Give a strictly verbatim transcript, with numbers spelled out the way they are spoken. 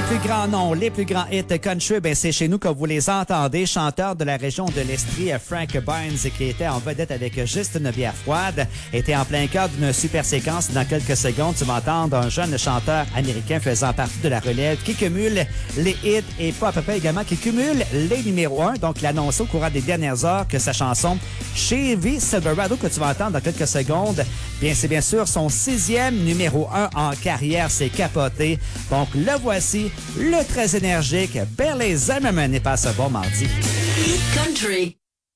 plus grands noms, les plus grands hits country, ben c'est chez nous que vous les entendez. Chanteur de la région de l'Estrie, Frank Barnes, qui était en vedette avec Juste une bière froide, était en plein cœur d'une super séquence. Dans quelques secondes, tu vas entendre un jeune chanteur américain faisant partie de la relève qui cumule les hits et pas à peu près également qui cumule les numéros un. Donc, l'annonce au courant des dernières heures que sa chanson Chevy Silverado que tu vas entendre dans quelques secondes, bien c'est bien sûr son sixième numéro un en carrière. C'est capoté. Donc, le voici, le très énergique Billy Zimmerman, et passe un bon mardi. Hit Country.